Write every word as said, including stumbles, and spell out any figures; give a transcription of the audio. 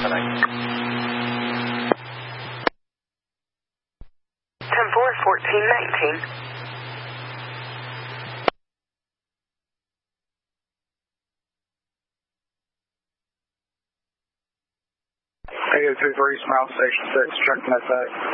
ten four, fourteen nineteen. eight oh two three, Smile Station six, checking that back.